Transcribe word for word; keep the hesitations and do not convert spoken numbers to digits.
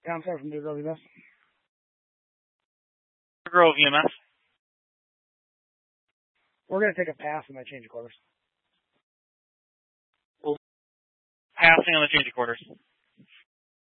Tom Sarah from Deer Grove E M S. Grove E M S. We're going to take a pass on that change of quarters. We'll passing on the change of quarters.